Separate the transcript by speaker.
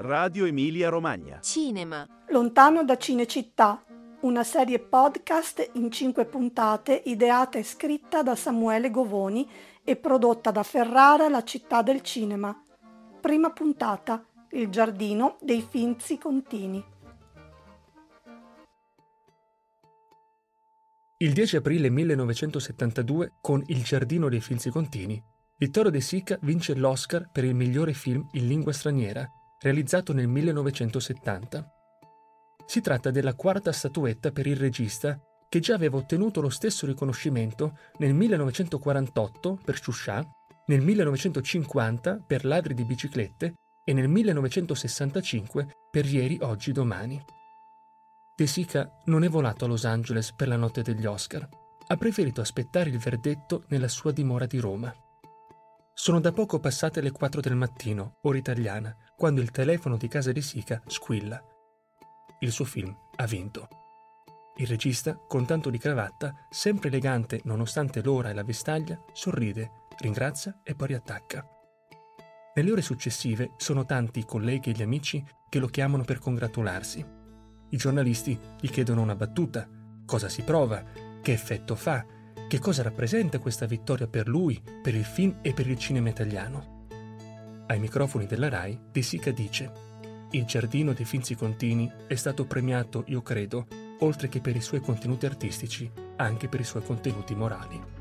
Speaker 1: Radio Emilia-Romagna.
Speaker 2: Cinema.
Speaker 3: Lontano da Cinecittà, una serie podcast in 5 puntate ideata e scritta da Samuele Govoni e prodotta da Ferrara, la città del cinema. Prima puntata, Il giardino dei Finzi Contini.
Speaker 4: Il 10 aprile 1972, con Il giardino dei Finzi Contini, Vittorio De Sica vince l'Oscar per il migliore film in lingua straniera, realizzato nel 1970. Si tratta della quarta statuetta per il regista, che già aveva ottenuto lo stesso riconoscimento nel 1948 per Chouchat, nel 1950 per Ladri di biciclette e nel 1965 per Ieri, Oggi, Domani. De Sica non è volato a Los Angeles per la notte degli Oscar. Ha preferito aspettare il verdetto nella sua dimora di Roma. Sono da poco passate le 4 del mattino, ora italiana, quando il telefono di casa De Sica squilla. Il suo film ha vinto. Il regista, con tanto di cravatta, sempre elegante nonostante l'ora e la vestaglia, sorride, ringrazia e poi riattacca. Nelle ore successive sono tanti i colleghi e gli amici che lo chiamano per congratularsi. I giornalisti gli chiedono una battuta, cosa si prova, che effetto fa, che cosa rappresenta questa vittoria per lui, per il film e per il cinema italiano. Ai microfoni della Rai, De Sica dice: Il giardino dei Finzi Contini è stato premiato, io credo, oltre che per i suoi contenuti artistici, anche per i suoi contenuti morali.